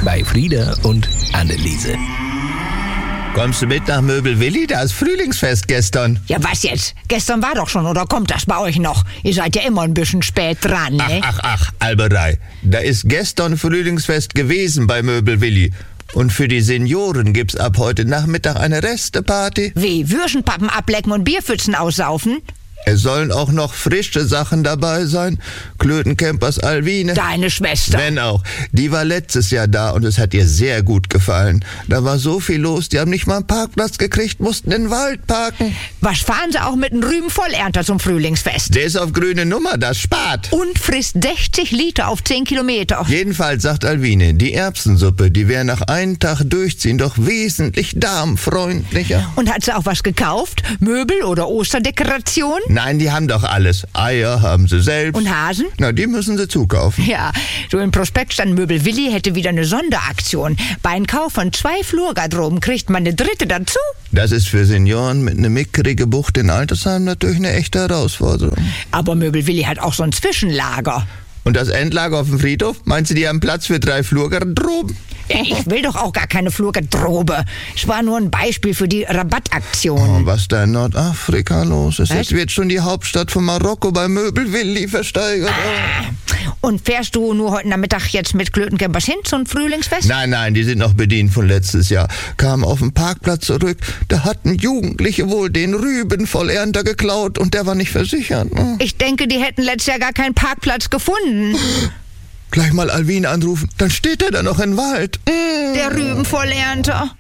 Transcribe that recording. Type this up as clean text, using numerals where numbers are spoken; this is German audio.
bei Frieda und Anneliese. Kommst du mit nach Möbelwilli? Da ist Frühlingsfest gestern. Ja, was jetzt? Gestern war doch schon, oder kommt das bei euch noch? Ihr seid ja immer ein bisschen spät dran, ne? Ach, Alberei. Da ist gestern Frühlingsfest gewesen bei Möbelwilli. Und für die Senioren gibt's ab heute Nachmittag eine Resteparty. Wie, Würschenpappen ablecken und Bierpfützen aussaufen? Es sollen auch noch frische Sachen dabei sein. Klötencampers Alwine. Deine Schwester. Wenn auch. Die war letztes Jahr da und es hat ihr sehr gut gefallen. Da war so viel los, die haben nicht mal einen Parkplatz gekriegt, mussten in den Wald parken. Was fahren sie auch mit einem Rübenvollernter zum Frühlingsfest? Der ist auf grüne Nummer, das spart. Und frisst 60 Liter auf 10 Kilometer. Jedenfalls sagt Alwine, die Erbsensuppe, die wäre nach einem Tag durchziehen doch wesentlich darmfreundlicher. Und hat sie auch was gekauft? Möbel oder Osterdekoration? Nein, die haben doch alles. Eier haben sie selbst. Und Hasen? Na, die müssen sie zukaufen. Ja, so im Prospekt stand Möbelwilli hätte wieder eine Sonderaktion. Bei einem Kauf von 2 Flurgarderoben kriegt man eine dritte dazu. Das ist für Senioren mit einer mickrige Bucht in Altersheim natürlich eine echte Herausforderung. Aber Möbelwilli hat auch so ein Zwischenlager. Und das Endlager auf dem Friedhof? Meinst du, die haben Platz für 3 Flurgarderoben? Ich will doch auch gar keine Flurgarderobe. Es war nur ein Beispiel für die Rabattaktion. Oh, was da in Nordafrika los ist. Was? Jetzt wird schon die Hauptstadt von Marokko bei Möbelwilli versteigert. Und fährst du nur heute Nachmittag jetzt mit Klötencampers hin zum Frühlingsfest? Nein, die sind noch bedient von letztes Jahr. Kamen auf den Parkplatz zurück, da hatten Jugendliche wohl den Rübenvollernter geklaut und der war nicht versichert. Ich denke, die hätten letztes Jahr gar keinen Parkplatz gefunden. Gleich mal Alwine anrufen, dann steht er da noch im Wald. Der Rübenvollernter.